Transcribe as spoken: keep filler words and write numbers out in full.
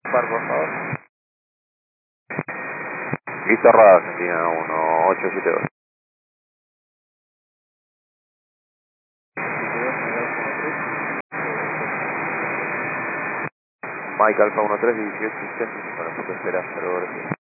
Par, por favor. Listo, Radar Argentina uno ocho siete dos. Mike Alfa uno tres dieciocho ochenta, para punto espera, hasta luego, gracias.